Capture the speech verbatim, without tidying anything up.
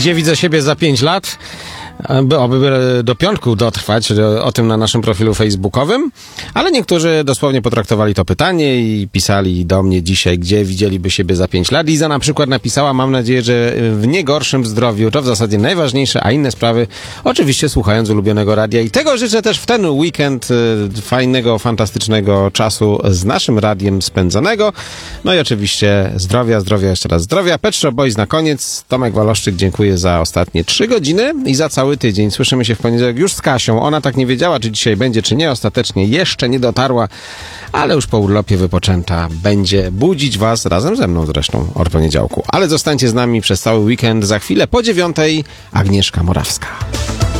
Gdzie widzę siebie za pięć lat? By, oby do piątku dotrwać, o tym na naszym profilu facebookowym, ale niektórzy dosłownie potraktowali to pytanie i pisali do mnie dzisiaj, gdzie widzieliby siebie za pięć lat. Liza na przykład napisała, mam nadzieję, że w nie gorszym zdrowiu, to w zasadzie najważniejsze, a inne sprawy oczywiście słuchając ulubionego radia i tego życzę też w ten weekend fajnego, fantastycznego czasu z naszym radiem spędzonego. No i oczywiście zdrowia, zdrowia, jeszcze raz zdrowia. Pet Shop Boys na koniec. Tomek Waloszczyk, dziękuję za ostatnie trzy godziny i za cały tydzień. Słyszymy się w poniedziałek już z Kasią. Ona tak nie wiedziała, czy dzisiaj będzie, czy nie. Ostatecznie jeszcze nie dotarła, ale już po urlopie wypoczęta będzie budzić was razem ze mną zresztą od poniedziałku. Ale zostańcie z nami przez cały weekend. Za chwilę po dziewiątej Agnieszka Morawska.